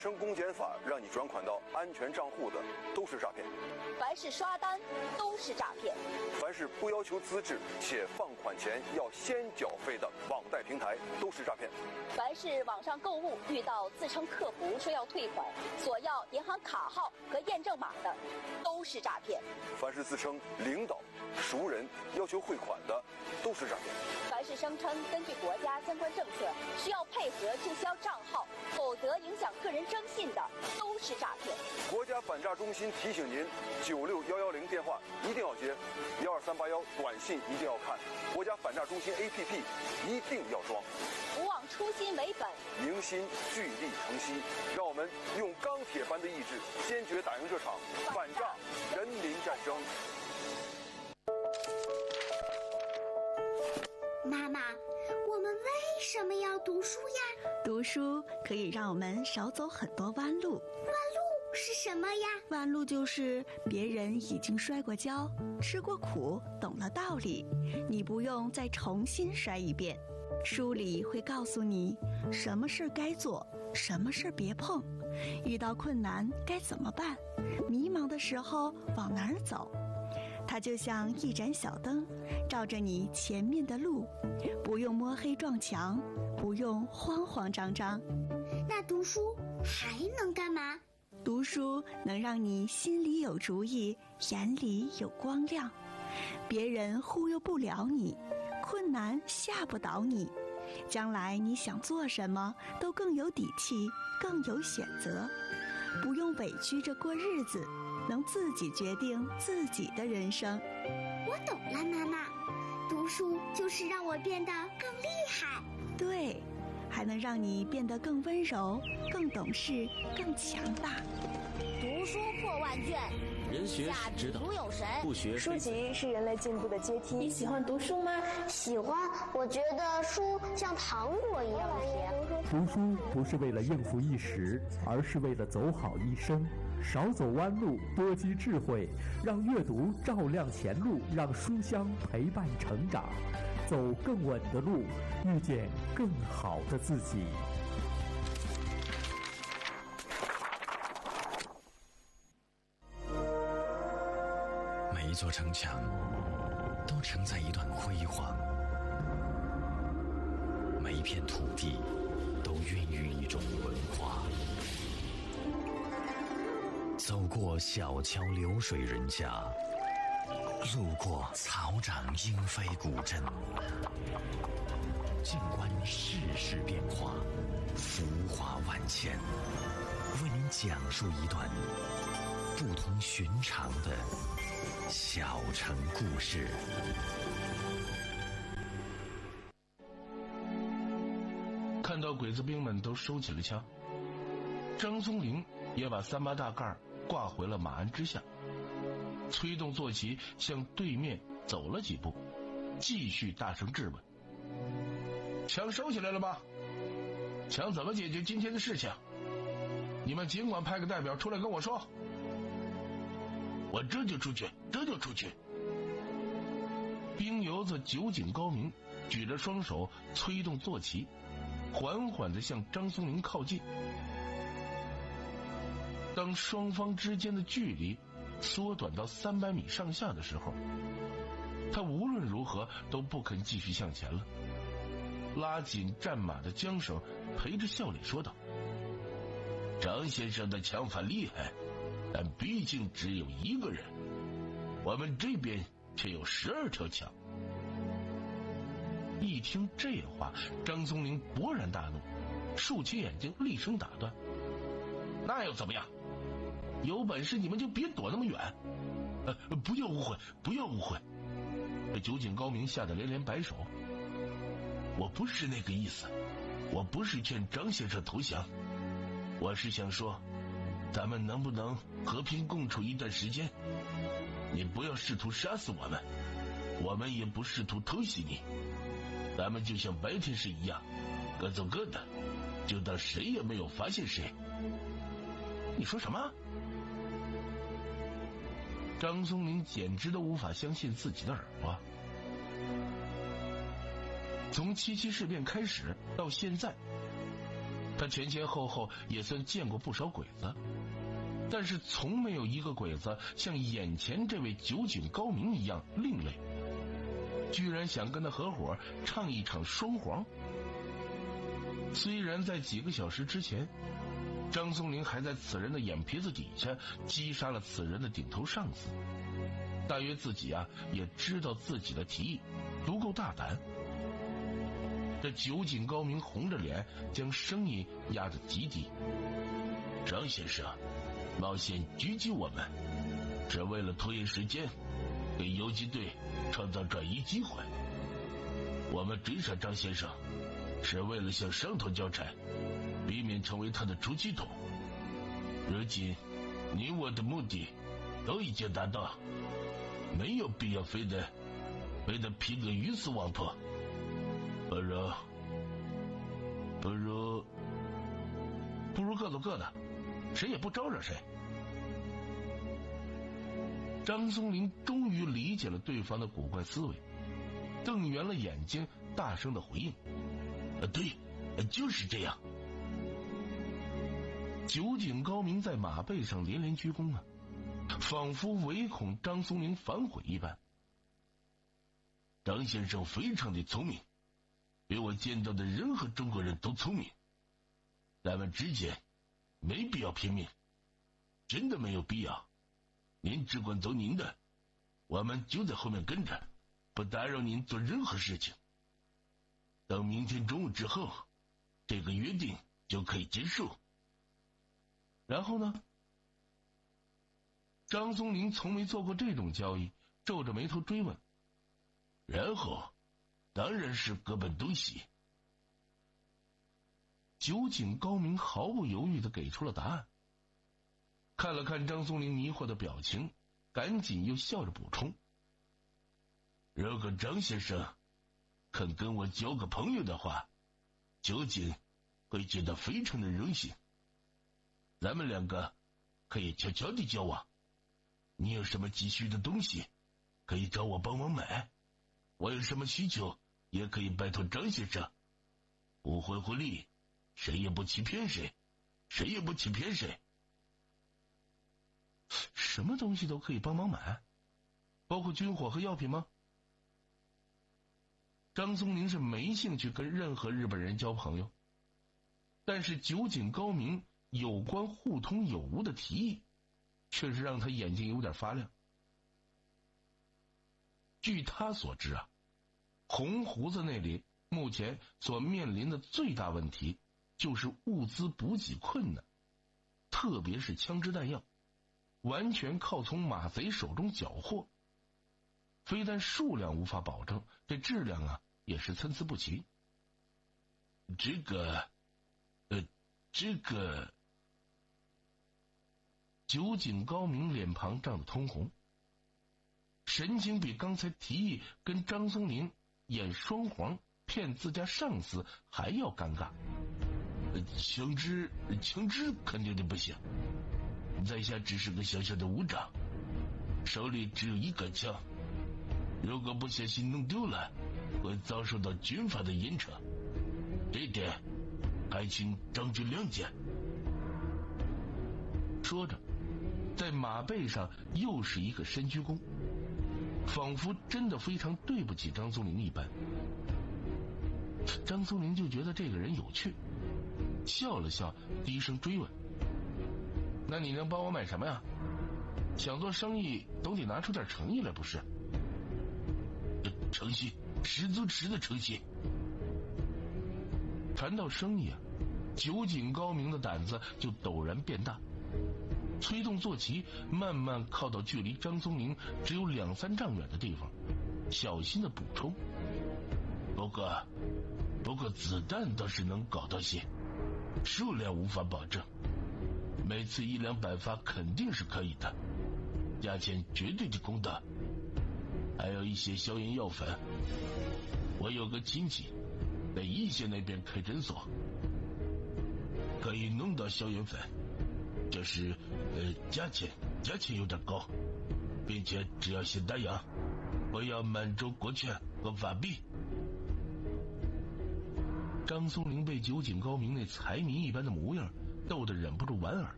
生公检法让你转款到安全账户的都是诈骗， 凡是刷单都是诈骗， 凡是不要求资质且放款前要先缴费的网贷平台都是诈骗， 凡是网上购物遇到自称客服说要退款，索要银行卡号和验证码的都是诈骗， 凡是自称领导、熟人要求汇款的都是诈骗， 凡是声称根据国家相关政策需要配合注销账号，否则影响个人征信的都是诈骗。 国家反诈中心提醒您，96110电话一定要接，12381短信一定要看，国家反诈中心 APP 一定要装。 不忘初心为本， 凝心聚力成溪，让我们用钢铁般的意志，坚决打赢这场反诈人民战争。 妈妈，我们为什么要读书呀？ 读书可以让我们少走很多弯路。 弯路是什么呀？ 弯路就是别人已经摔过跤，吃过苦，懂了道理，你不用再重新摔一遍。书里会告诉你什么事该做，什么事别碰，遇到困难该怎么办，迷茫的时候往哪儿走。它就像一盏小灯，照着你前面的路，不用摸黑撞墙，不用慌慌张张。 那读书还能干嘛？ 读书能让你心里有主意，眼里有光亮，别人忽悠不了你，困难吓不倒你，将来你想做什么都更有底气，更有选择，不用委屈着过日子，能自己决定自己的人生。 我懂了，妈妈，读书就是让我变得更厉害。 对，还能让你变得更温柔，更懂事，更强大。 读书破万卷， 人学是指导，不学书籍是人类进步的阶梯。 你喜欢读书吗？ 喜欢，我觉得书像糖果一样甜。 读书不是为了应付一时，而是为了走好一生。少走弯路，多积智慧，让阅读照亮前路，让书香陪伴成长，走更稳的路，遇见更好的自己。 每一座城墙都承载一段辉煌，每一片土地都孕育一种文化。走过小桥流水人家，路过草长莺飞古镇，静观世事变化，浮华万千，为您讲述一段不同寻常的小城故事。 看到鬼子兵们都收起了枪，张松龄也把3把大盖挂回了马鞍之下，催动坐骑向对面走了几步，继续大声质问：枪收起来了吗？想怎么解决今天的事情？你们尽管派个代表出来跟我说。我这就出去。兵油子酒井高明举着双手催动坐骑，缓缓地向张松龄靠近。当双方之间的距离缩短到300米上下的时候，他无论如何都不肯继续向前了，拉紧战马的缰绳，陪着笑脸说道：张先生的枪法厉害，但毕竟只有一个人，我们这边却有12条枪。一听这话，张松龄勃然大怒，竖起眼睛厉声打断：那又怎么样？有本事你们就别躲那么远。不要误会。酒井高明吓得连连摆手：我不是那个意思，我不是劝张先生投降，我是想说，咱们能不能和平共处一段时间？你不要试图杀死我们，我们也不试图偷袭你，咱们就像白天时一样，各走各的，就当谁也没有发现谁。你说什么？张松龄简直都无法相信自己的耳朵。从77事变开始到现在， 他前前后后也算见过不少鬼子，但是从没有一个鬼子像眼前这位酒井高明一样另类，居然想跟他合伙唱一场双簧。虽然在几个小时之前，张松龄还在此人的眼皮子底下击杀了此人的顶头上司，大约自己也知道自己的提议足够大胆。这酒井高明红着脸将声音压得极低：张先生，冒险狙击我们是为了拖延时间，给游击队创造转移机会。我们追上张先生是为了向上头交差，避免成为他的出气筒。如今你我的目的都已经达到，没有必要非得拼个鱼死网破。不如各走各的，谁也不招惹谁。张松龄终于理解了对方的古怪思维，瞪圆了眼睛，大声的回应：对，就是这样。酒井高明在马背上连连鞠躬仿佛唯恐张松龄反悔一般。张先生非常的聪明，比我见到的任何中国人都聪明。咱们之间没必要拼命，真的没有必要。您只管走您的，我们就在后面跟着，不打扰您做任何事情。等明天中午之后，这个约定就可以结束。然后呢？张松龄从没做过这种交易，皱着眉头追问。然后当然是各奔东西。酒井高明毫不犹豫地给出了答案，看了看张松龄迷惑的表情，赶紧又笑着补充：如果张先生肯跟我交个朋友的话，酒井会觉得非常的荣幸。咱们两个可以悄悄地交往，你有什么急需的东西可以找我帮忙买，我有什么需求也可以拜托张先生。不会互利，谁也不欺骗谁，谁也不欺骗谁。什么东西都可以帮忙买，包括军火和药品吗？张松龄是没兴趣跟任何日本人交朋友，但是酒井高明有关互通有无的提议却是让他眼睛有点发亮。据他所知红胡子那里目前所面临的最大问题就是物资补给困难，特别是枪支弹药完全靠从马贼手中缴获，非但数量无法保证，这质量也是参差不齐。这个酒井高明脸庞涨得通红，神情比刚才提议跟张松龄演双簧骗自家上司还要尴尬。枪支肯定的不行，在下只是个小小的武长，手里只有一杆枪，如果不小心弄丢了，会遭受到军法的严惩，这点还请张军谅解。说着在马背上又是一个深鞠躬，仿佛真的非常对不起张松龄一般。张松龄就觉得这个人有趣，笑了笑，低声追问：那你能帮我买什么呀？想做生意总得拿出点诚意来，不是？诚信，十足十的诚信。谈到生意酒井高明的胆子就陡然变大，催动坐骑慢慢靠到距离张松龄只有2-3丈远的地方，小心的补充：不过子弹倒是能搞到些，数量无法保证，每次100-200发肯定是可以的，价钱绝对的公道。还有一些消炎药粉，我有个亲戚在义县那边开诊所，可以弄到消炎粉，就是价钱有点高，并且只要先打烊，不要满洲国权和法币。 张松龄被酒井高明那财迷一般的模样逗得忍不住莞尔。